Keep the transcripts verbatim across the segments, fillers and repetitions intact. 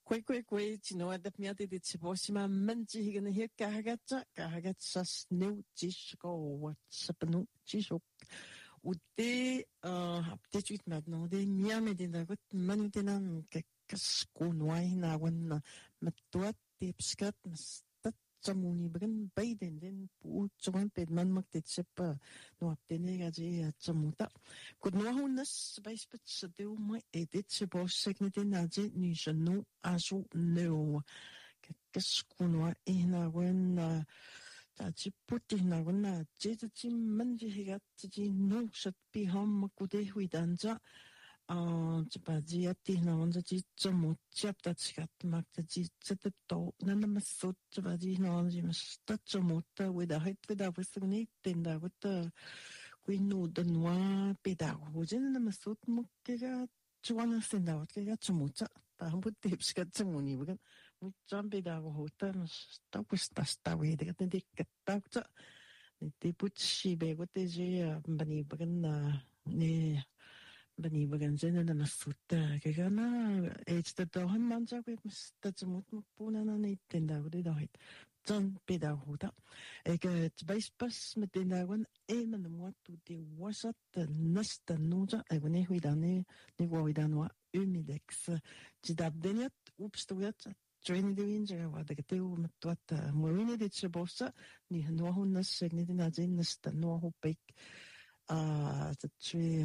Kwe kwe kwe, tino adap miate de tsipo sima manti higana hier kahagatsa, kahagatsa sneu tishko watsapanu tishok. Ute, uh, tout de suite maintenant, des miam et des nagot, manutenam, kakasku noai na wan, matuat, te pskat, stat, samuni brin, baiden, den, pu, tsuan, pedman, mak, te tsepa, no aptene, gaji, tsamuta. Kod noa hunas, baispat, sa deu, mai, edet, se bos, seknete, naji, ni janu, asu, neo, kakasku noai, ina wan, Tachi puti na wana jeta chi manji higat chi no shat pi ham kude huidanza a chpaji ati na wana chi chomo chap ta chikat mak chi chete to nana masot chpaji na wana chi masta chomo ta weda het weda westuni tenda wata kuinu danwa peda hojen na masot mukkega chuana senda watkega chomo cha ta hambu tips ka chomoni bukan Jambe da hota sta questa sta vede che te che taccia te pucci be gote je bani bagan ne bani bagan je na masutta che gana e sta to han mangia que sta smut puna na ne tenda gode da hit jan be da hota e che bais pas met tenda wan e man mo tu te wasat nasta nuja e ne huidane ne huidano umidex ci da deniat upstoyat Join the winter, what the two what Marina did Chabosa, ni Nohuna Signity Nadin, no who bake uh, the tree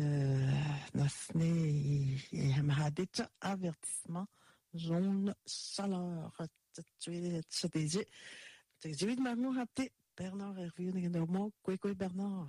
Nasne Hamhadita avertissement, zone salaire, the tree at Sadiji. The Jimmy Magno had it, Bernard reviewing the more quick Bernard.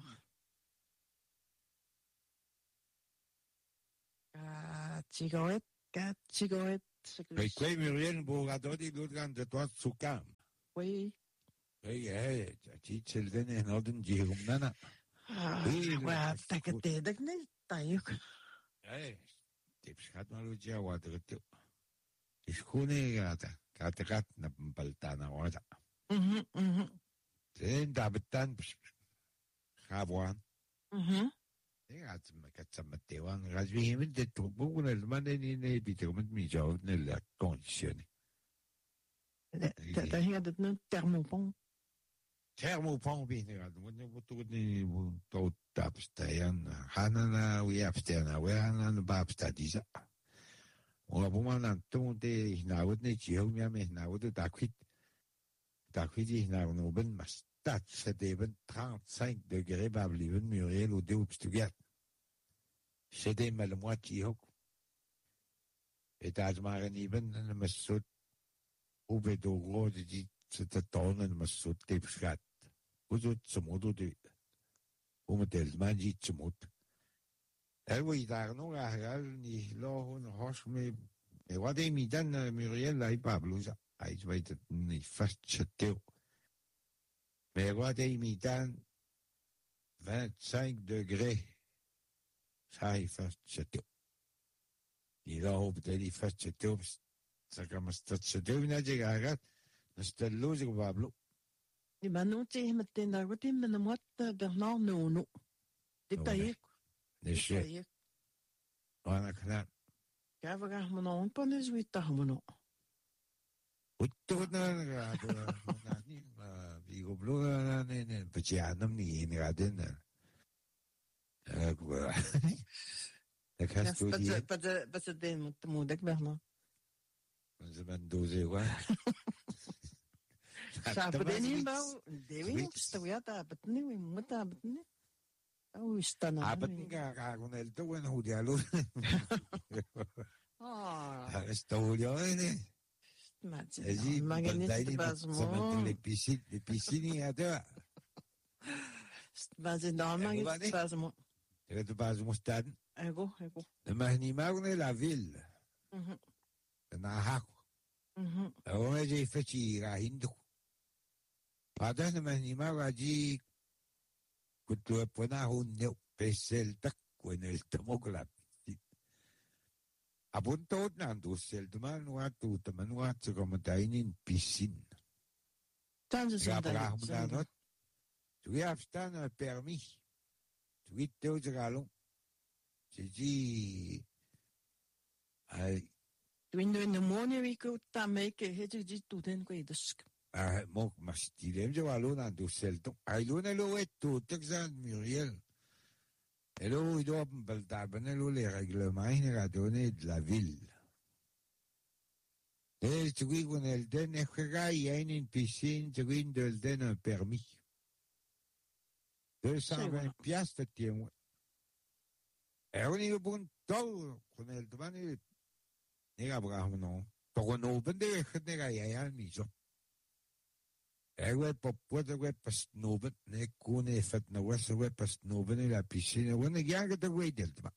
Ah, cigarette, cat, cigarette. Păi quei Muriel Bogadori Lurgan de toat Sukam. Oui. Păi e, ci cel dene nodin jihumnana. Ah, wa takate dagne tayuk. E, tips hat malugia wadrtu. Iskune gata, gata gat na baltana wada. Mhm, mhm. Sen dabetan Hawan. Mhm. Ragazzi, ma cazzo Matteo, ragazzi, detto buono il mane ne ne bite come mi già nella condizione. Da hier dat nu thermopomp. Thermopomp bine, ragazzi, mo tu ne to tapstayan, hanana we apstana, we hanana babstadisa. Ona bumana tu de na wud ne jiu mi me na wud da kwit. Da kwit ich na no ben mas. Dat c'est even trente-cinq degrés babliven Muriel ou deux obstugat. C'est des malmoitié hok. Et as maren even en masut ou bedo gros dit c'est ton en masut tepsgat. Uzut smodo de ou metel manji smot. El oui daar no agal ni lo hun hosh me e wade mi dan Muriel lai Pablo. Ai weet het niet vast cheteo. Mais roi des mitans, vingt-cinq degrés, ça il fait château. Il a peut-être il fait château, ça comme ça château, il a dit regarde, c'est le logique Pablo. Die man nu tegen met den daar wat in met een wat Bernard no no. Dit taille. Nee, shit. Wana kana. Ja, we gaan maar een paar dus weer toch maar nog. Utto na na na ni vigo blu na ne ne pecianam ni ni raden na eh gua da casto di Pas pas pas den moet moet ik Bernard. ze ben doze wa Sa bedeni bau dewi storia ta betni we moet ta betni oh istana aben ga ga con el to en judialo ah storia ne Vas-y, magnétique basement. Les piscines, les piscines à deux. Vas-y, dans magnétique basement. Tu vas basement stade. Ego, ego. Le Mahnimar est la ville. Mhm. Le Nahak. Mhm. On a déjà fait à Hindu. Pendant le Mahnimar a dit que tu as pris un hundé, pèse le tac, qu'on est le tomographe. Abun tot na dusel teman watu teman watu komentainin piscine. Tanto ja brahmanot. Tu afstan un permis. Tu it te galon. Tu dis ai Window no morning we go ta make a head to den way the sk. Ah, mo mas dilem je walo na do selto. Ai lo na lo et to texan Muriel. Hello, il doit baltabane les règlements inégradonnés de la ville. Et tu vois qu'on a le den et il y a une piscine, tu vois de le den un permis. deux cent vingt piastres de tiens. Et on est au bon temps, qu'on a le demandé. N'est Abraham non. Donc on open de n'est pas y a mis. Et ouais, pour pour de ouais pas snowben, n'est qu'on est fait na ouais ouais pas snowben et la piscine, on est gang de ouais delta.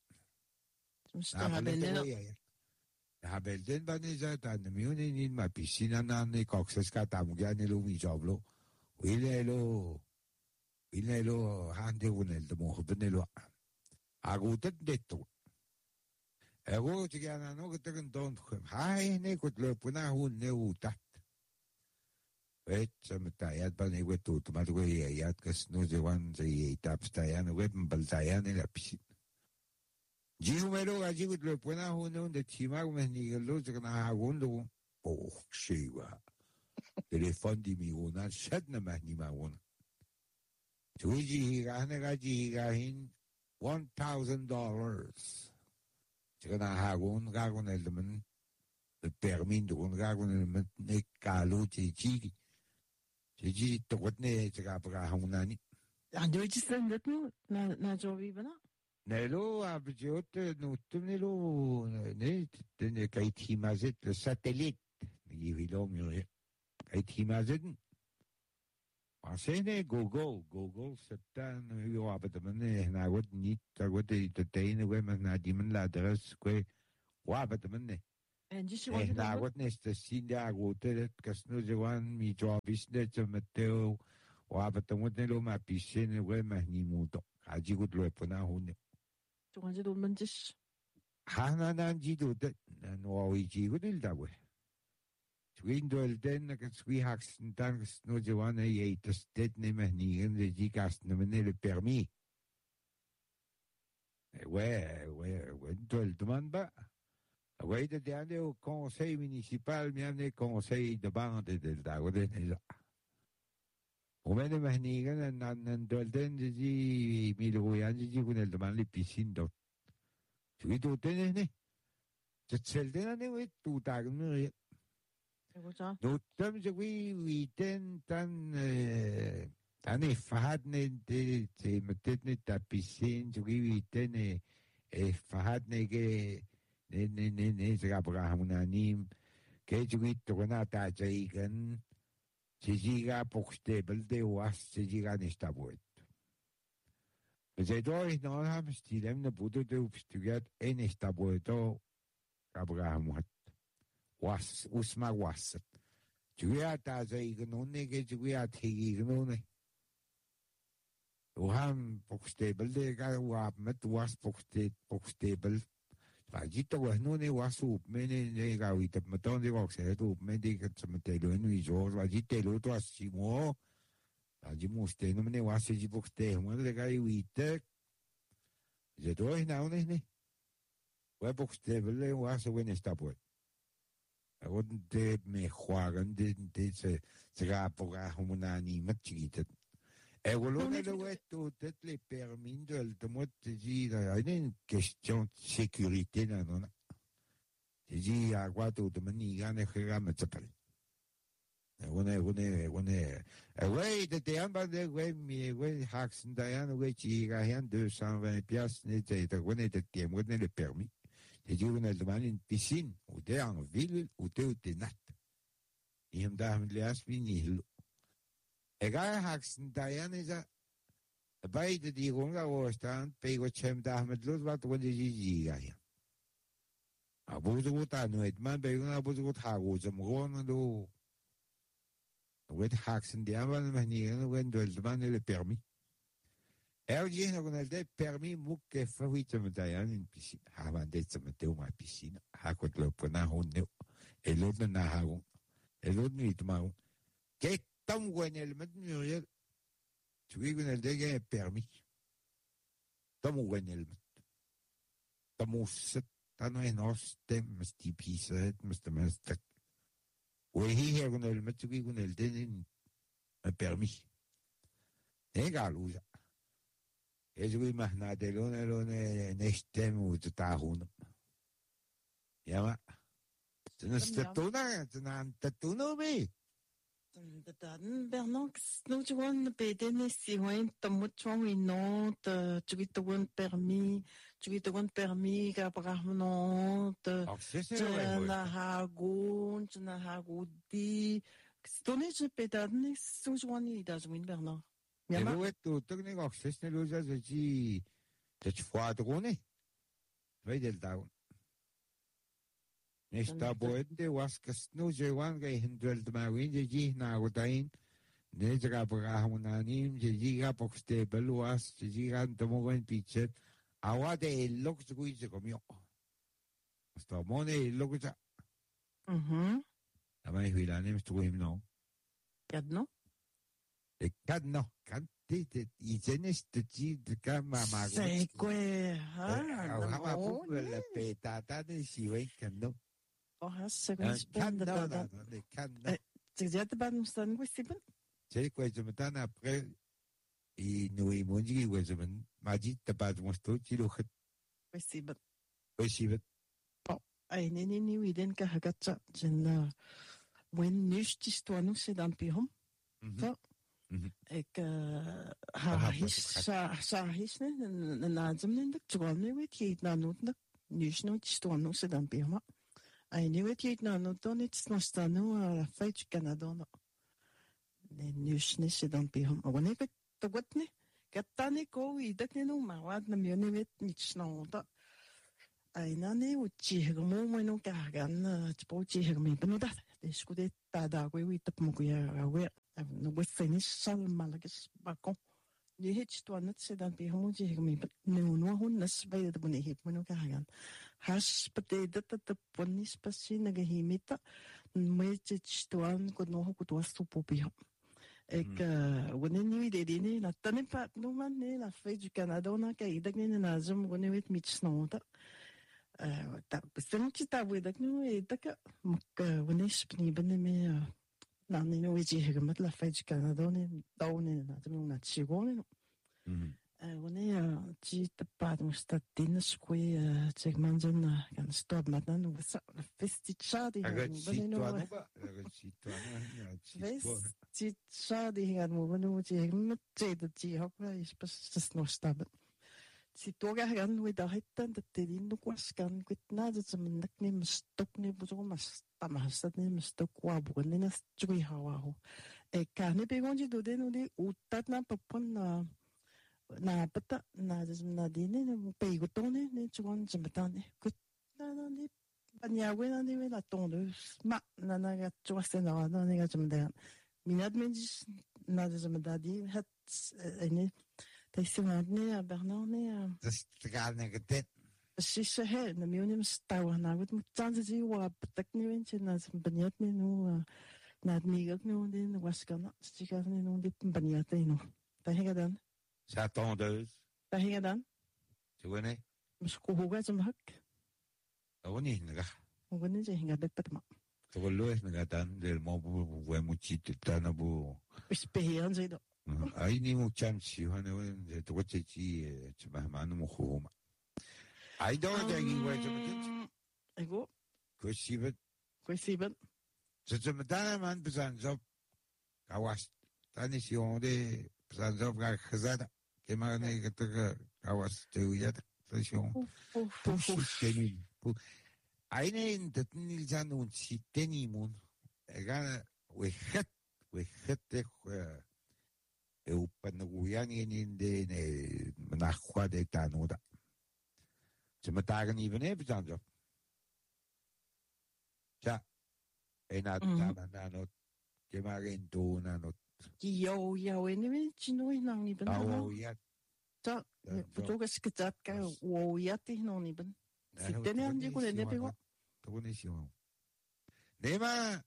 Habelden baneza tan miuni ni ma piscina nanne coxes katam gane lo mi joblo. Wilelo Wilelo hande unel de mo benelo. Agutet detto. Ego tigana no que te don. Hai ne kot lo puna hun ne utat. Et samtayat bane wetu tomat we yat kas no je wan je tapstayan webn baltayan la piscina. Jimelo allí lo pueda uno de chimar me ni lo que na hagundo oh shiva telefondi mi una shadna mahni ma una tuiji gana gaji gahin one thousand dollars que na hagun gagun el men el permis de un gagun el men ne kalu chi chi chi to ne ga bra hunani ando ji sendet na na jovi bana. Nelo abjot nutum nelo ne ne kait himazet le satellite mi vilo mi kait himazet asene google google setan yo abadamne na wad nit wad de teine we na dimen la adres kwe wa abadamne En just eh na wad ne sta sinda gote kasno jewan mi job business meteo wa abadamne lo ma piscine we ma ni muto aji gud lo pona hunne Tuanji do mantis. 하나난 지도도 노이 지구들다고. Twindel den que sui haksen dan no joane ye de sted nemme nigen de gigas nemme le permis. Ouais, ouais, wendel demande. Ouais, de dernier au conseil municipal, miane conseil de bande del dago de nela. O mene mahnigan nan nan dolden ji miloyan ji kunel de man le piscine do. Tu do tenene. Tselden ne we tu tagnu. No tam je we we ten tan tan e fahadne de te metne ta piscine je we ten e fahadne ge ne ne ne ne je Abraham unanim ke je we to na ta jaigan se jiga pokstebel de was se jiga nesta boet. Ze doy no ham stilem ne budu de upstugat en esta boeto Abraham hat was usma was. Juya ta jaigan onne ge juya thigi gnone. Uham pokstebel de ga wa met was pokste pokstebel. Vajito was no ne was up mene ne ga wit meton de wax het up men de het metelo en wi zo vajitelo to asimo. Vajimu ste no ne was ji pokste mo de ga wit. Je doy nou ne ne. Wa pokstebel was wen sta boy. I wouldn't de me juagan de de se se ga poga humanani matchite. E volone lo etto tet le permis de le mot di da une question de sécurité na non. Di a guato de mani gane khega matapal. E wone wone wone e way de te amba de way mi way haxen dayan way chi ga hen deux cent vingt piastres ne te de wone de te wone le permis. Et je venais de demander une piscine, ou t'es en ville, ou t'es ou t'es nat. Et je me dis, je suis ni. Et quand je suis allé, je bij de die ronga was staan, pego chem daar met los wat wat is die ja. Abu zo ta nooit man bij een abu zo ta go zo gewoon do. Wet haksen die aan maar niet en wenn do de man le permis. Er je nog een de permis moet que favorite met daar in piscine. Ha man dit met de ma piscine. Ha ko lopen na hond. El lot na ha. El lot niet maar. Kijk dan wanneer met Muriel. Tu vois qu'on a déjà un permis. Dans mon Wenel. Dans mon set. 단어에 넣었을 때 must 피서 must must 왜 희해군을 맞추기군을 되는 permi 내가 알우자 예주기 마나델로네로네 네스템우 따후는 야마 저는 스토나 저는 따투노비 Dan Bernard, nous jouons pédé si loin, t'as tu oui non, tu lui donnes permis, tu lui donnes permis, qu'apparemment, tu n'as hagoun, tu n'as hagoudi. Stoney, je pédade, nous jouons ni d'azouin Bernard. Elouet, tu t'es encore fait ce loja, je dis, tu froid drone, vais del down. Nesta boende was kasno jewan ga hindwel dmawin je na gotain ne jaga baga hamunanim je jiga pokste beluas je jiga tomogen pichet awade lok zgui je komio sto mone lokja Mhm. amai huilanem sto himno Kadno? e kadno kanti te ijenes te ji de kama ma C'est quoi? Ah, hama pu la petata de siwe kadno. Oh, c'est quoi? Canno, le canno. Tu dis, tu vas nous donner quoi, c'est bon? C'est quoi, je me donne après, et nous, ils m'ont dit, ouais, je me m'a dit, t'as pas de mon sto, tu l'as fait. Oui, c'est bon. Oui, c'est bon. Bon, ay, nini, ni, oui, den, kahagatsa, jen, wen, nish, t'histoire, nous, c'est dans le pihom. Ça. Et que, ha, his, sa, sa, his, ne, nazem, ne, tu vois, ne, oui, qui est dans nous, nish, nous, t'histoire, nous, c'est dans le pihom. Ai niwe ti na no toni tsnosta no la fai du Canada no. Ne nusne se dan pihom. O ne ket to gotne. Katane ko i dakne no ma wad na mi ne vet ni tsno ta. Ai na ne u chi mo mo no ka gan ti po chi mi pno da. De skude ta da ko wi tap mo ko ya we. No we finish sal malagis bakon. Ni het sto net se dan pihom chi mi no no hun nas vai da bune hit mo no ka gan. Has pateda ta ponis pasi nagahimita mete stuan ko no ko to supo pio ek woni ni de ni na tane pa no man ne la fai du Canada na ka idak ni na zum woni wit mit snota ta sen ti ta we dak no e dak mak woni spni bene me na ni no ji hegamat la fai du Canada ni daune na zum na chi go ni Wanneer je ziet dat we stadinen square zeg maar zo'n gaan stop met dan we festival die gaan festival die gaan we nu je met de die ook is pas is nog staben si toga gaan we daar het dat de die nog was kan ik na dat ze me neem stok ne bozo mas tamas dat neem stok wa bonen is twee hawa ik kan niet begonnen te doen die utat na papon na pata na na dine ne pei gotone ne chuan zmatane kut na na ni banya we na ni la tondeuse ma na na ga chuaste na na ne ga zmda minad menjis na zmdadi hat ne taisima ne Bernard ne das gar ne gedet sisse he na mionim stawa na gut mutsanze ji wa patak ni wen na banyat ne no na ni gak no din waskana stiga ne no dit banyat no ta hega dan sa tondeuse. Ta hinga dan? Tu connais? Mas kuhuga sa mahak. Ako ni naga. Ako ni siya hinga bet patma. Ako lo es naga tan del mo bu bu mu chit tan bu. Ispehian sa ito. Ay ni mo cham si hane wen de to che chi chma manu mo khuma. Ay do de gi wa chma. Ego. Ko sibet. Ko sibet. Sa chma tan man besan job. Kawas. Tani si onde besan ga khazada. Kema ne que kawas te uya station pushiteni pu aine tetni jan un siteni mun ega we het we het e u panuguyani ni de ne na khwa de tanuda chema tagan even e bjanjo ja ena ta na no kema gen to na no Yo, yo, anyway, chinoy nang ni ben. Oh, yeah. Ta, puto ka skitat ka, wow, yati no ni ben. Sitene andi ko ne pego. To ko ni siwa. Nema.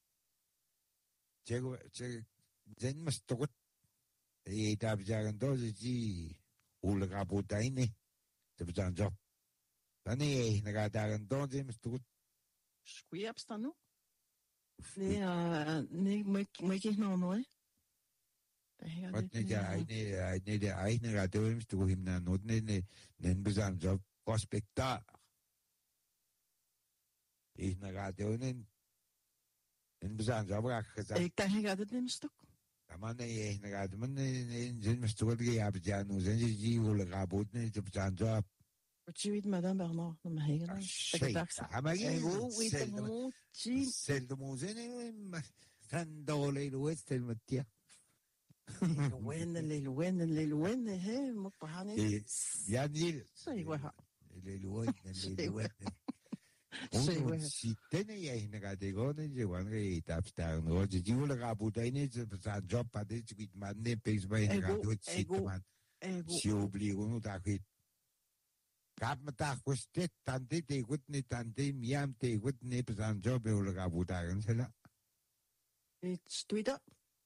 Jego, je, jen mas to ko. E ta bjagan do ji ul ka putai ni. Te bjan jo. Tani nagadagan doon James tukot. Squeer abstaan nu? Nee, nee, moet ik nou nooit. Wat niet ja, hij nee, hij nee de eigen nagadagan James tukot hem na nood nee nee nee bezaan job prospectar. Ik nagadagan nee nee bezaan job raak gezet. Ik denk ik had het niet stuk. Maar nee, ik nagadagan nee nee James tukot die hebben ja nu zijn ze die willen gaan nee te bezaan job. Wat je weet, madame Bernard, dan mag je dan. Ik weet Stel de moezen en dole de westel met ja. Lelouenne, Lelouenne, Lelouenne, hè, moet ik gaan niet. Ja, niet. Zeg maar. Lelouenne, Lelouenne. Om si tene jij naar de goden je wanneer je tap staan hoor je die willen gaan boeten niet ze zijn job had dit weet maar nee pees bij een gaat het zitten man. Je obliegt nu dat het Kap me tak was dit tante te goed niet tante miam te goed niet bezaan job willen gaan boeten sela. Niet stuida.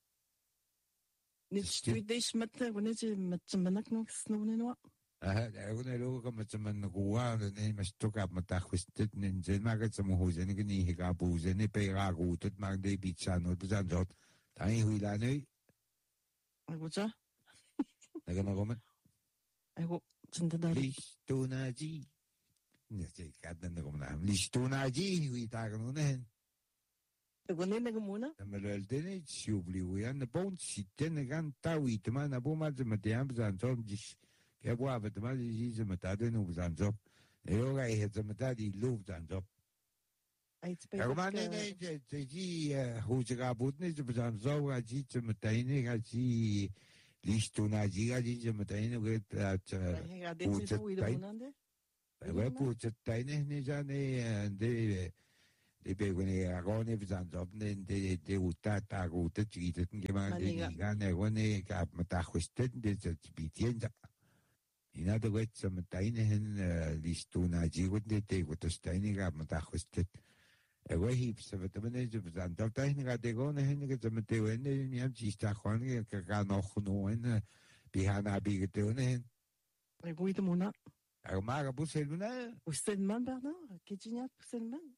Niet stuida is met wanneer je met zijn manak nog snoeven wat. Ah, ik ben ook al met zijn goeie en nee, maar stuk op me tak was dit niet zijn maar het zijn hoe zijn ik niet gaan boeten niet bij raak goed het maar de pizza nooit bezaan job. Dan je hoe dan nu? Ik moet zo. Dan gaan we komen. Ik hoop. Listonaji. Nee, ik had het nog naam. Listonaji, hoe je daar genoemd hebt. Ik wil niet naar de moeder. Dan moet je het niet sjoebelen. En de boot zit in de gang touw. De man naar boven met de hem zijn zo. Ik heb wel wat de man die ze met dat doen zijn zo. En ook hij heeft ze met dat die loopt zijn zo. Ja, maar nee, nee, zie hoe ze gaan boeten. Ze zijn zo. Hij ziet ze meteen. Hij ziet... Listonaji ga je meteen ook het uit dit is hoe je de moeder. We poetsen tijden niet aan de de de begonnen gewoon even aan op de de de uta ta uta chiquit het gemaakt die gaan er gewoon ik heb met dat gestet dit het beetje in andere woorden meteen hen Listonaji goed dit de wat steen ik heb met dat gestet en we hebben ze wat we net hebben dat techniek de gewoon hen dat met de en die hebben zich daar gewoon ik ga nog genoen bijna bijgetonen ik weet hem nou er maar Bousselman Bousselman Bernard Kitchener Bousselman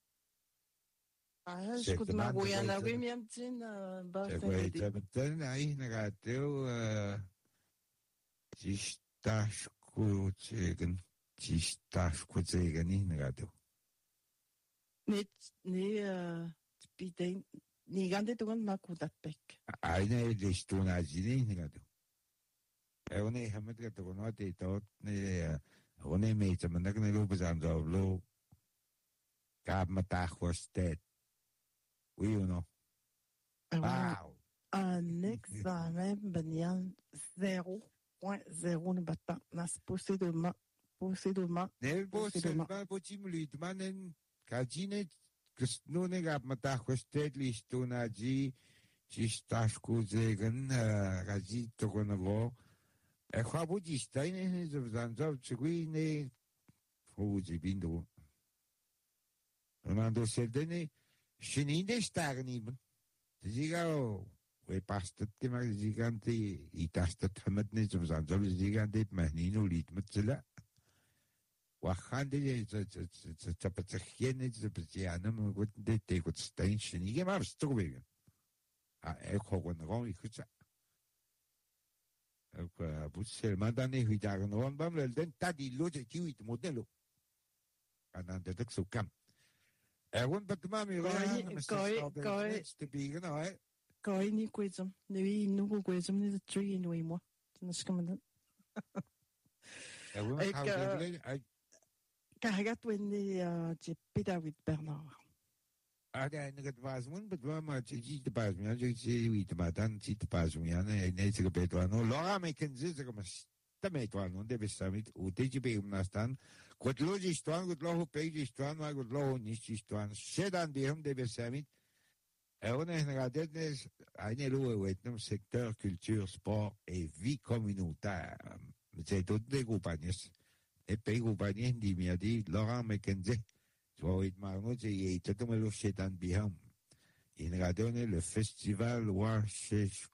ah je moet maar hoe je nou weer meer zien Boston ik heb het dan eigenlijk gaat heel zich daar goed zeggen zich daar goed zeggen niet gaat Nee, nee, spiten, nee, gaan dit doen maar goed dat pek. Ah, nee, dus toen had je niet gedaan. Eh, nee, hij moet het doen wat hij doet. Nee, oh nee, meter, maar dat kan niet lopen zijn zo low. Kaap me dag was tijd. Hoe je nog? Wauw. Ah, niks van mij ben je zero point zero ne bata nas possédement possédement. Nee, possédement, possédement, man en Kajine, no negap matach was steadily stonaji, chistashku zegen, Kaji tokonago. En Habuji Stein is of Zanzov Chiguine, Fuji Bindo. Ronaldo Seldene, Shininde Stagniben. Zigao, we passed the Timar Zigante, he tasted Hamadness of Zanzov Zigante, Mahnino Lit Matzilla. Waxande is het op het geen is het ja maar goed dit tegen steentje niet maar stuk weer. Ah ik hoor gewoon ik goed. Ook Brussel maar dan niet daar gewoon dan wel dan dat die logic die het model. En dan dat ik zo kan. Er wordt met mami kan kan te bieden nou. Kan je niet kwijt nu nog kwijt om niet te drie in twee moe. Dan is het dan. Ik Karagat wende je Peter with Bernard. Ah, nee, het was een bedrijf, maar het is de baas. Ja, je ziet wie de maar dan ziet de baas. Ja, nee, nee, ze gebeten waren. Nou, Laura, mij kan ze zeggen, maar stem het waren. Want dat is samen. Hoe dit je bij hem naast staan. Goed logisch is staan, goed logisch page is staan, maar goed logisch niet is staan. Ze dan bij hem, dat is samen. En dan gaat dit is, hij niet hoe weet, nou, secteur, cultuur, sport en vie communautaire. Het zijn tot de groepjes. Et puis, vous voyez, il m'a dit, Laurent McKenzie, tu vas être marrant, il était comme le chez Dan Biham. Il a donné le festival Washesh.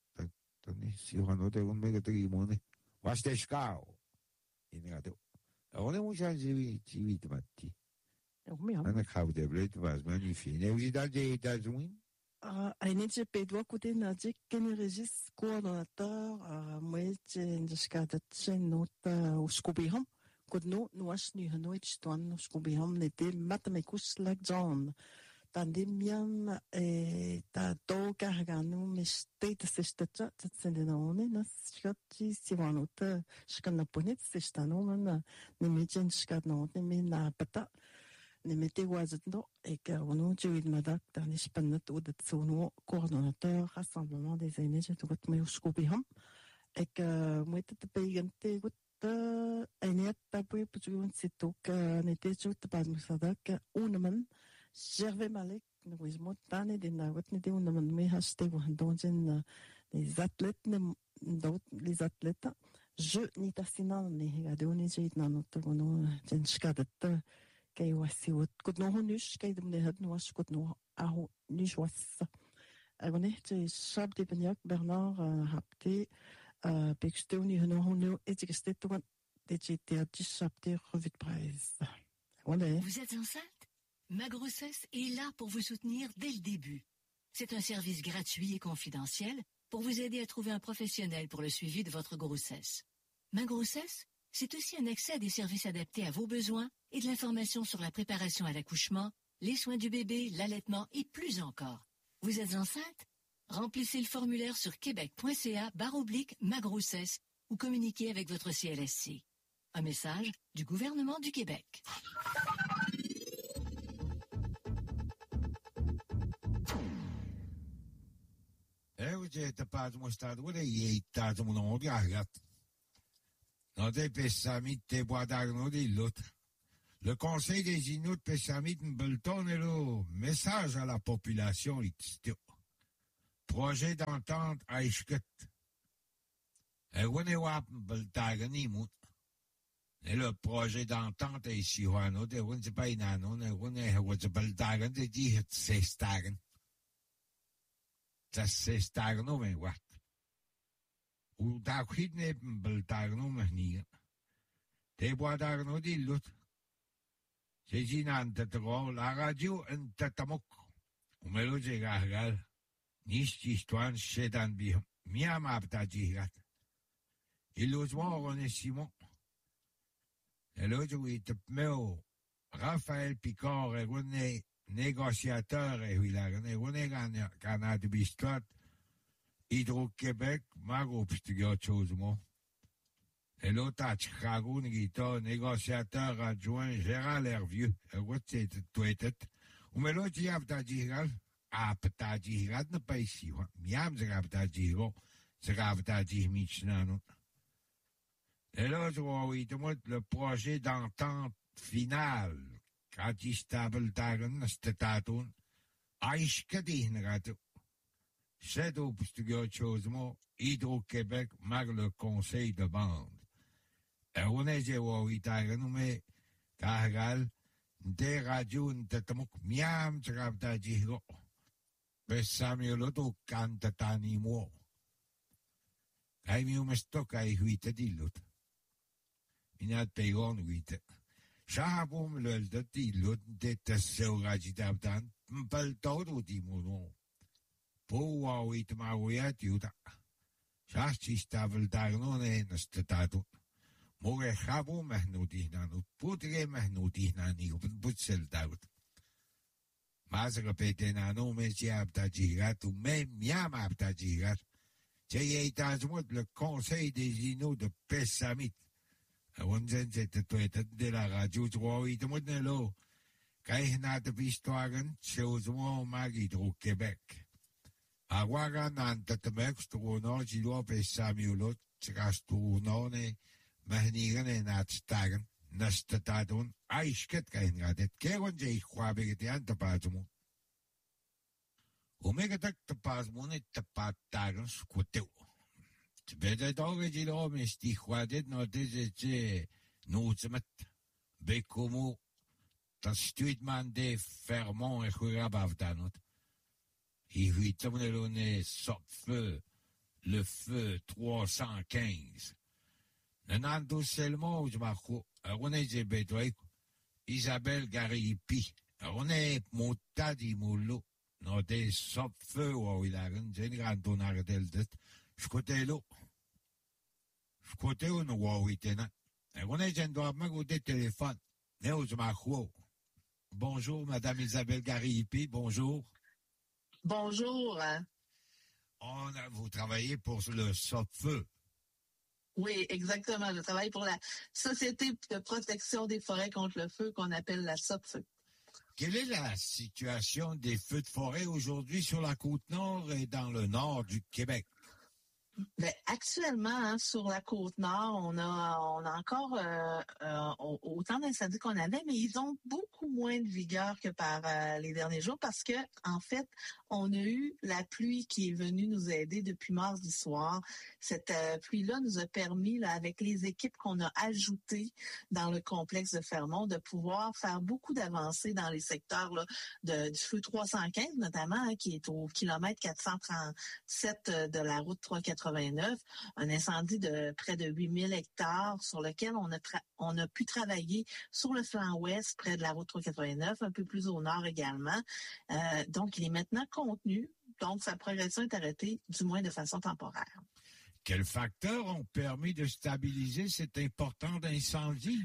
Attendez, si on a donné un mec de Rimone. Washeshkao. Il a donné. On est où j'ai dit, oui, tu m'as dit. Oui, On a crave de blé, tu vas magnifique. Et vous êtes dans les États-Unis? Ah, N H P doit côté Nadik, Ken Régis, coordonnateur, moi, j'ai jusqu'à cette note au Scobiham. Côte nous, nous achetons une note, au Scobiham, l'été, mathématiques, la John. Tandis miam, et ta do cargano, mais state, c'est cette, cette sénénone, na, scotti, si vous note, je connais pas net, c'est cette non, ne métiers, je connais, mais na, pata. Nemete wazendo et que on a eu de madak dans les spannettes ou de son coordonnateur rassemblement des aînés j'ai tout mais au scopiham et que moi t'es payante gut aîné tapé pour tout c'est tout que n'était tout pas nous ça que on man Gervais Malek nous is mot tane de na wat n'était on man mais hasté ou dans une les athlètes les athlètes je ni tassina ni regardé on est j'ai dans notre on j'ai scadette kay wasi wot kut no hunus kay dum ne had no was kut no aho nus was agone te sab de benyak Bernard hapte pekste uni no hunu etikste to de te at sabte revue de presse. Vous êtes enceinte? Ma grossesse est là pour vous soutenir dès le début. C'est un service gratuit et confidentiel pour vous aider à trouver un professionnel pour le suivi de votre grossesse. Ma grossesse, c'est aussi un accès à des services adaptés à vos besoins et de l'information sur la préparation à l'accouchement, les soins du bébé, l'allaitement et plus encore. Vous êtes enceinte? Remplissez le formulaire sur québec.ca barre oblique ma grossesse ou communiquez avec votre C L S C. Un message du gouvernement du Québec. Eh, vous êtes pas de mon stade, vous êtes pas de mon nom, regarde. Non, des Pessamit, des bois d'Arnaud, des l'autre. Le Conseil des Inuits Pessamit Mbelton est le message à la population. Projet d'entente à Ishket. Et on est wap Mbeltagani mout. Et le projet d'entente est ici, on est on n'est pas inano, on est on est Mbeltagan, c'est dit c'est stagan. Ça c'est stagno, mais what? Ou d'acquit n'est Mbeltagno, mais ni. Des bois d'Arnaud, des l'autre. C'est dit nan tetro, la radio en tetamok. Ou mélodie gargal. Nicht histoire chez Dan bi. Miam abtajirat. Il ose voir on Simon. Et l'autre oui te meo. Raphaël Picard et René négociateur et oui la René René Canada Bistrat. Hydro-Québec, ma groupe c'est quelque chose moi. Et l'autre à Chicago, négociateur adjoint Gérald Hervieux. Et c'est tout était. Ou mais l'autre, il y a peut-être ah, peut-être ne pas ici. Miam, c'est peut-être c'est peut-être Michelin. Et l'autre, oui, le projet d'entente finale. Quand il stable tagen, c'était taton. Aïch, que dit, c'est tout quelque chose moi. Hydro-Québec, mag le conseil de bande. Et on est j'ai oui tagen mais cargal des radios n'tetamuk miam trabta jigo. Mais Samuel to canta tani mo. Ai mi umesto kai huite dillut. Minat pegon huite. Shabum le de dillut de tesseuragidabdan. Mpal todo di mono. Po huite ma huiat yuta. Shasti stavel dagnone nestatato. Moge chabo mehnudi nanu, putre mehnudi nani, putsel daut. Mazra pete nanu me si abtajirat, ou même miam abtajirat. C'est étazmut le conseil des Inuits de Pessamit. Onzen c'était tweetet de la radio trois huit modnelo. Kaihna de Pistoagan, Cheusmo Magidro Québec. Awagan antatemex tourno, Gilo Pessamulot, Trasturone, Mahnigan en Atstagen, Nastatadon, Aishket Kaingadet, Keron Jay Quabegate Antapazmo. Omegatak Tapazmon et Tapatagan Squateo. Better dog Gilo Misti Quadet, no desete Nutzemet, Becomo, Tastuitman de Fermont et Hurabavdanot. Il huit le feu, le feu trois cent quinze. Nanando seulement, je m'accrois, Alors, on est des bédouins, Isabelle Garipi. Alors, on est monta di mullo. Non, des sopfeux, ou il a une grande tonnerre del dit. Je côté l'eau. Je côté où nous, ou il tenait. Alors, on est, je dois m'agouter téléphone. Néo, je m'accrois. Bonjour, Madame Isabelle Garipi. Bonjour. Bonjour. On a, vous travaillez pour le Sopfeu. Oui, exactement. Je travaille pour la Société de protection des forêts contre le feu qu'on appelle la Sopfeu. Quelle est la situation des feux de forêt aujourd'hui sur la Côte-Nord et dans le nord du Québec? Ben, actuellement, hein, sur la Côte-Nord, on a, on a encore euh, euh, autant d'incendies qu'on avait, mais ils ont beaucoup moins de vigueur que par euh, les derniers jours parce que, en fait, on a eu la pluie qui est venue nous aider depuis mardi soir. Cette euh, pluie-là nous a permis, là, avec les équipes qu'on a ajoutées dans le complexe de Fermont, de pouvoir faire beaucoup d'avancées dans les secteurs là, de, du feu trois cent quinze, notamment, hein, qui est au kilomètre quatre cent trente-sept de la route trois cent quatre-vingt-neuf, un incendie de près de huit mille hectares sur lequel on a, tra- on a pu travailler sur le flanc ouest, près de la route trois cent quatre-vingt-neuf, un peu plus au nord également. Euh, donc, il est maintenant contenu. Donc, sa progression est arrêtée, du moins de façon temporaire. Quels facteurs ont permis de stabiliser cet important incendie?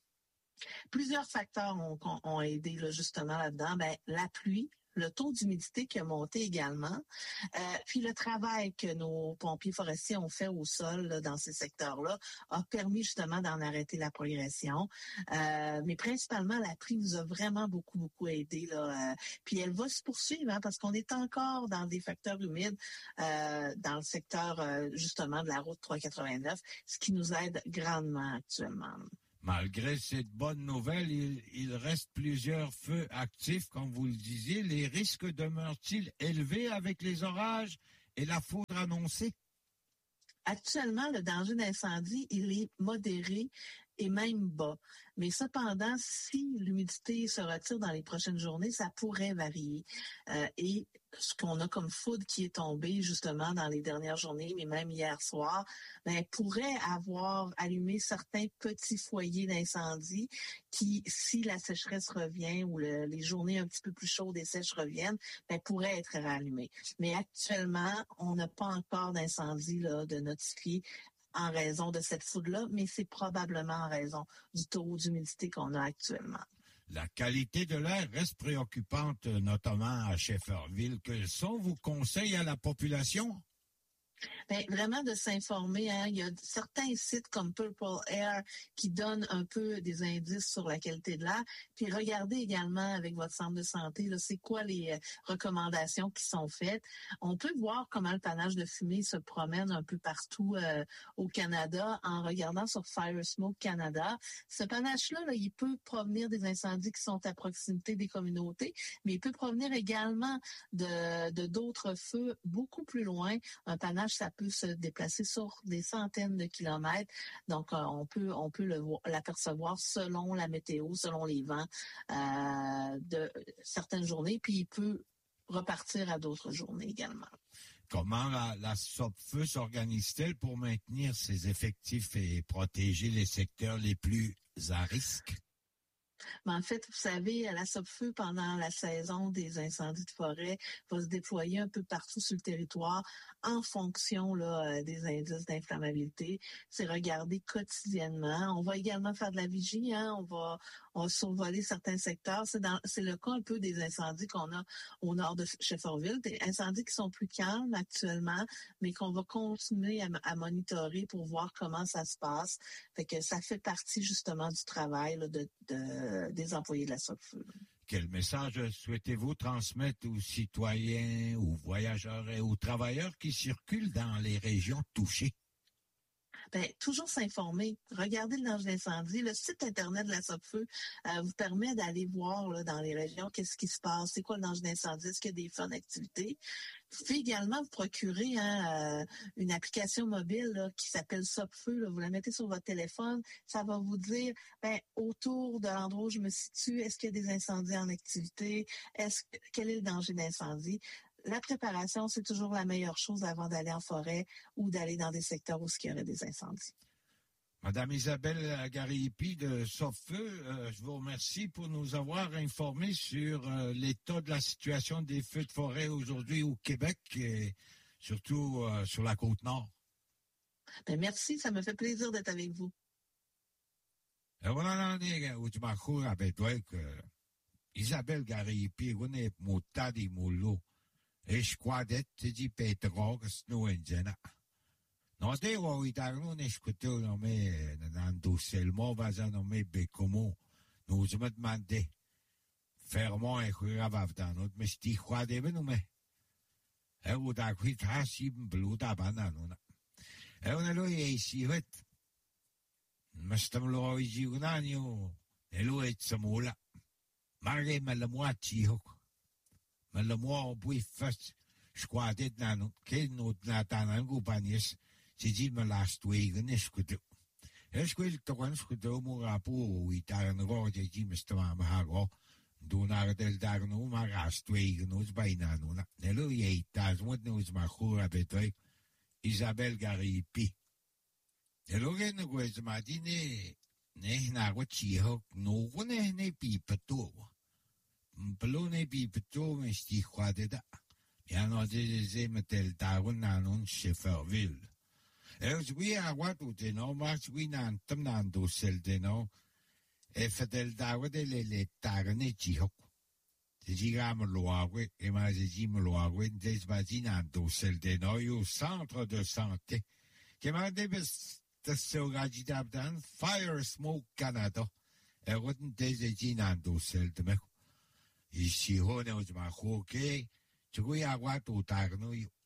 Plusieurs facteurs ont, ont aidé là, justement là-dedans. Ben, la pluie, le taux d'humidité qui a monté également, euh, puis le travail que nos pompiers forestiers ont fait au sol là, dans ces secteurs-là a permis justement d'en arrêter la progression. Euh, mais principalement, la pluie nous a vraiment beaucoup, beaucoup aidé. Là, euh, puis elle va se poursuivre hein, parce qu'on est encore dans des facteurs humides euh, dans le secteur euh, justement de la route trois cent quatre-vingt-neuf, ce qui nous aide grandement actuellement. Malgré cette bonne nouvelle, il, il reste plusieurs feux actifs, comme vous le disiez. Les risques demeurent-ils élevés avec les orages et la foudre annoncée? Actuellement, le danger d'incendie, il est modéré et même bas. Mais cependant, si l'humidité se retire dans les prochaines journées, ça pourrait varier. Euh, et ce qu'on a comme foudre qui est tombée justement dans les dernières journées, mais même hier soir, ben, pourrait avoir allumé certains petits foyers d'incendie qui, si la sécheresse revient ou le, les journées un petit peu plus chaudes et sèches reviennent, ben, pourraient être rallumés. Mais actuellement, on n'a pas encore d'incendie là, de notifier en raison de cette foudre-là, mais c'est probablement en raison du taux d'humidité qu'on a actuellement. La qualité de l'air reste préoccupante, notamment à Shefferville. Quels sont vos conseils à la population? Bien, vraiment de s'informer. Hein. Il y a certains sites comme Purple Air qui donnent un peu des indices sur la qualité de l'air. Puis regardez également avec votre centre de santé, là, c'est quoi les euh, recommandations qui sont faites. On peut voir comment le panache de fumée se promène un peu partout euh, au Canada en regardant sur Fire Smoke Canada. Ce panache-là, là, il peut provenir des incendies qui sont à proximité des communautés, mais il peut provenir également de, de d'autres feux beaucoup plus loin. Un panache, ça peut se déplacer sur des centaines de kilomètres. Donc, euh, on peut on peut le, l'apercevoir selon la météo, selon les vents euh, de certaines journées, puis il peut repartir à d'autres journées également. Comment la, la Sopfeu s'organise-t-elle pour maintenir ses effectifs et protéger les secteurs les plus à risque? Mais en fait, vous savez, la Sopfeu, pendant la saison des incendies de forêt, va se déployer un peu partout sur le territoire en fonction là, des indices d'inflammabilité. C'est regardé quotidiennement. On va également faire de la vigie, hein? on va on va survoler certains secteurs. C'est, dans, c'est le cas un peu des incendies qu'on a au nord de Shefferville, des incendies qui sont plus calmes actuellement, mais qu'on va continuer à, à monitorer pour voir comment ça se passe. Fait que ça fait partie justement du travail là, de, de, des employés de la Sopfeu. Quel message souhaitez-vous transmettre aux citoyens, aux voyageurs et aux travailleurs qui circulent dans les régions touchées? Ben, toujours s'informer. Regardez le danger d'incendie. Le site Internet de la Sopfeu euh, vous permet d'aller voir là, dans les régions qu'est-ce qui se passe, c'est quoi le danger d'incendie, est-ce qu'il y a des feux en activité. Vous pouvez également vous procurer hein, euh, une application mobile là, qui s'appelle Sopfeu. Là. Vous la mettez sur votre téléphone. Ça va vous dire ben, autour de l'endroit où je me situe, est-ce qu'il y a des incendies en activité? Est-ce quel est le danger d'incendie? La préparation, c'est toujours la meilleure chose avant d'aller en forêt ou d'aller dans des secteurs où il y aurait des incendies. Madame Isabelle Garipi de Sauve-Feu, euh, je vous remercie pour nous avoir informés sur euh, l'état de la situation des feux de forêt aujourd'hui au Québec et surtout euh, sur la Côte-Nord. Ben, merci, ça me fait plaisir d'être avec vous. Et voilà, où tu m'as couru avec toi que Isabelle Garipi, on est mouta di moulo. Et je crois d'être, tu dis, Pedro, que c'est nous, Indiana. Non, te wo itarno ne scuto no me nandu selmo vaza no me bekomo nous me demandé fermont et kuava dans me sti khwa de no me e u da kwi tasi blu da banano na e una lo e si vet ma stam lo i giunanio e lo e samula marge me la moitié hok me la mo bui fast squadet nano che no na tanangu panis si dit me last week en escuto. Escuto toch escuto mo rapo i tarno go je ji me sta ma hago. Do naar del darno ma last week no bijna no. Nelo je tas moet no ma khura betoi Isabelle Garipi. Nelo gen no go ma dine ne na go chi ho no go ne ne pi pato. Mplo ne pi pato me sti khwade da. Ya no je je me tel darun nanon Shefferville. Els we a watu de no mas we nan tam nan do sel de no e fedel dawe de le le tarne jihok de jigam loawe e ma de jim loawe des bazinan do sel de no yo centre de santé que ma de bes de sogaji dabdan Fire Smoke Canada e roten de jinan do sel de me ici hone os ma khoke tu ya watu tarno yo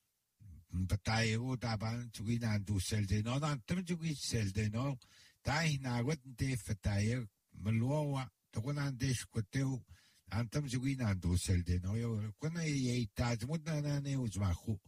Patai o daban tui nan du sel de no nan tem tui sel de no tai na wat de fatai meloa to nan de skoteu an tem tui nan du sel de no yo kona ye ta mut na ne uz ma khu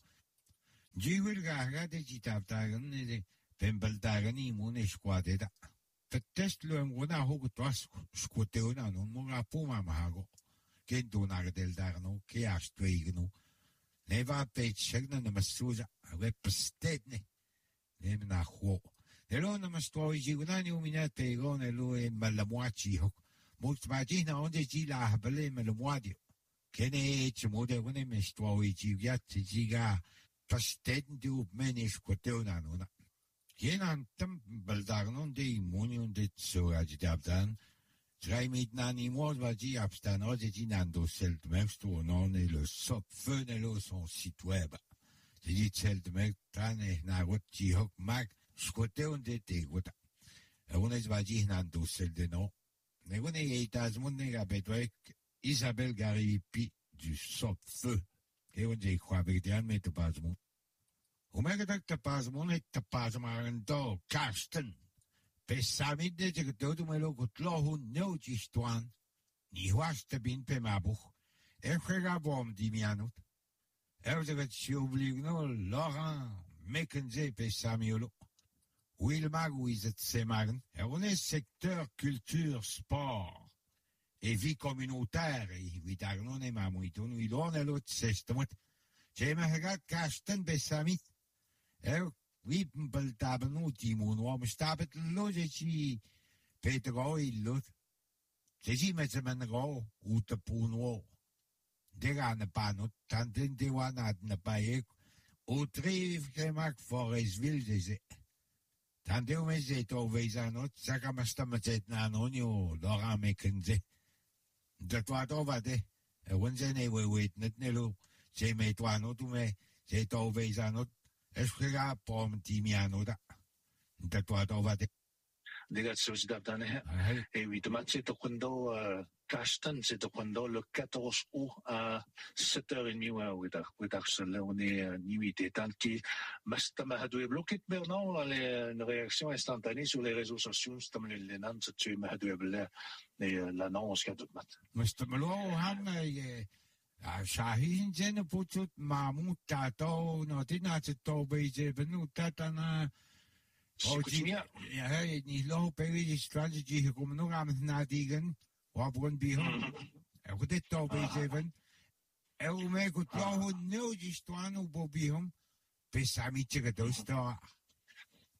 jiwil ga ga de jita ta ne de pembel ta ni mu ne squade da test lo ngona ho to skoteu na no mo ga pu ma ma go ken do na del dar no ke astui no Ne va pechegna na masuza ave pestedne ne na ho ne lo na mastoi jigunani umina tego ne lo e malamuachi ho mult magina onde ji la habele malamuadi kene chmode one me stoi jigat jiga pestedn du menish kotona no na jenan tam baldarnon de immunion de so agitavdan Traimit nani mort va dire abstan ose ginando selt mexto non et le sop fenelo son site web. C'est dit selt mextane na woti hok mag scote on de te gota. E on es va dire nando selt de no. Ne one eitas monne gabetwek Isabelle Garipi du sop feu. Et on dit quoi avec des met de pasmon. O mega de pasmon et de pasmando Karsten. Pe samit de je dodu melo gutlo hun no jistuan ni huaste bin pe mabuch er khega bom dimianut er de vet shubligno Laurent Mekenze pe samiolo Will Magou is et semagen er on est secteur culture sport et vie communautaire et vitarnon e mamuiton il on est l'autre sestemot j'ai magat kasten pe samit er Oui, pel tabanu timon wa stabet lo je chi Pedro illo. Je chi met men go ut puno. De gan pano tanten de wana na paek o triv gemak Forestville deze. Tante o meze to vezanot saka mastamet na anonio Laurent Mekenze. De toi to vade. E wonze ne we wait net nelo. Je me to anot me je to vezanot Esquega pom timiano da. Da tua dova de. Diga soci d'abdane. Et oui, demain c'est au condo Castan, c'est au condo le quatorze août à sept heures trente ouais, oui, da, oui, da, on est nuit tant qui mastama hadoué bloqué maintenant une réaction instantanée sur les réseaux sociaux, c'est comme les nan se tu mahadoué l'annonce qu'a tout mat. Mastama lo ham Shahin jen putut mamut tato no tina to beje benu tatana oji ja ni lo peri strategy kom no am na digen wa bon bi hom e godet to beje ben e u me gut lo no ji stwanu bo bi hom pe sami che do sto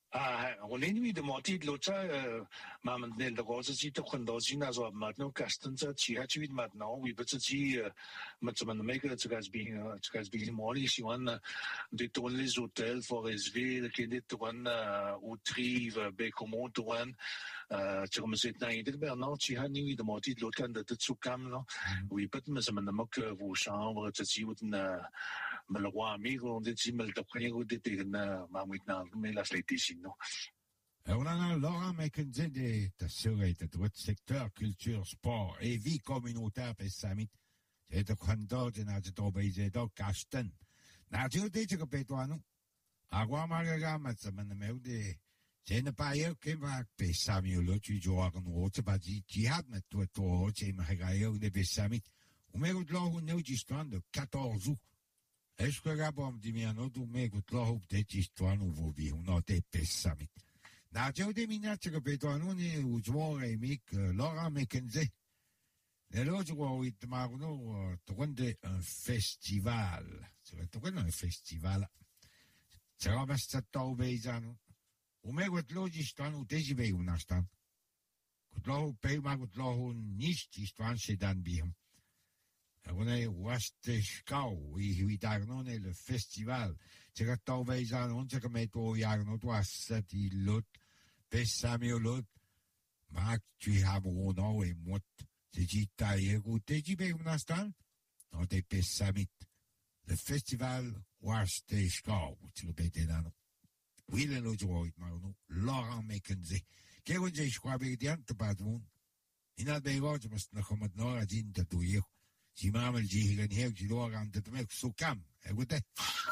Ah, on est nuit de moitié de l'autre, maman de la rose, si tu connais dans une azor maintenant, castan ça, tu as tué maintenant, oui, peut-être si, mais tu m'as nommé que tu as bien, tu as bien mori, si on de tourner les hôtels, Forestville, qui est tourné au Trive, Bécomont, tourné, tu commences à être dans non, tu as nuit de moitié de l'autre, de tout ce cam là, oui, peut-être mais ça m'a nommé que vos chambres, tu sais, ou mais le roi amigo, on dit, mais le premier coup d'été, na, ma maintenant, mais la fête ici, non. On a Laurent McKenzie de t'assurer de droit secteur, culture, sport et vie communautaire pour Samit. C'est de Kwando, de Nadjetobe, de Kashtan. Nadjote, tu peux toi, non? Agua Marga, Matsaman, de. C'est ne pas eu que va pour Samuel, tu joues en autre, pas dit, tu as met toi, toi, tu m'as regardé de Samit. On met au long, on est histoire de quatorze août. Est-ce que la bombe dit bien, nous, mais écoute, là, peut-être histoire, nous, vous vivons, on a des Samit. Na teo de minati ka petuanu ni ujuore mik Laurent McKenzie. Le lojo wa it maruno tokonde un festival. C'est tokonde un festival. C'est va basta tau beizanu. U me gut loji stanu teji be unastan. Gut lo pe ma gut lo nicht istwan sedan biham. On est waste skau i hui dagnone le festival. C'est ka tau beizanu on se ka meto yagno to asati lot. Pessamio lot, mak tu as mon nom et moi, c'est dit taille écouté, tu peux un instant, on est pessamit. Le festival Waste Scout, tu le pétais dans nous. Oui, le lot de Laurent McKenzie. Qu'est-ce que je crois bien, tu pas de monde. Il a des gars, tu m'as dit, comme maintenant, à dire, tu dois y si maman dit, il y a une heure, tu dois rentrer, tu mets sous cam, écoutez.